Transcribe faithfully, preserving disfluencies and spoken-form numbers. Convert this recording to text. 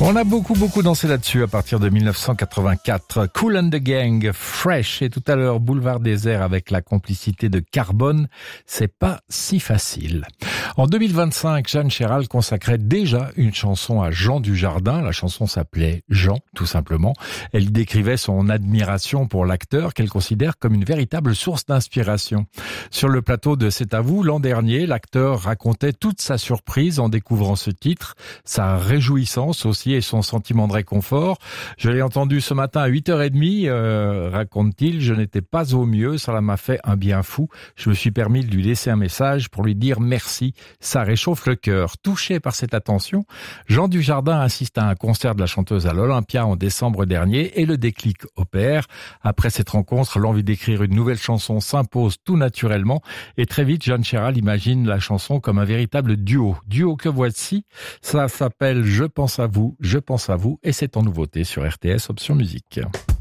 On a beaucoup, beaucoup dansé là-dessus à partir de dix-neuf cent quatre-vingt-quatre. Kool and the Gang, Fresh, et tout à l'heure Boulevard Désert avec la complicité de Carbone. C'est pas si facile. En deux mille vingt-cinq, Jeanne Chéral consacrait déjà une chanson à Jean Dujardin. La chanson s'appelait Jean, tout simplement. Elle décrivait son admiration pour l'acteur qu'elle considère comme une véritable source d'inspiration. Sur le plateau de C'est à vous, l'an dernier, l'acteur racontait toute sa surprise en découvrant ce titre, sa réjouissance aussi et son sentiment de réconfort. Je l'ai entendu ce matin à huit heures trente, euh, raconte-t-il, je n'étais pas au mieux, cela m'a fait un bien fou. Je me suis permis de lui laisser un message pour lui dire merci, ça réchauffe le cœur. Touché par cette attention, Jean Dujardin assiste à un concert de la chanteuse à l'Olympia en décembre dernier et le déclic opère. Après cette rencontre, l'envie d'écrire une nouvelle chanson s'impose tout naturellement et très vite, Jeanne Chéral imagine la chanson comme un véritable duo. Duo que voici, ça s'appelle Je pense à vous, je pense à vous et c'est en nouveauté sur R T S Option Musique.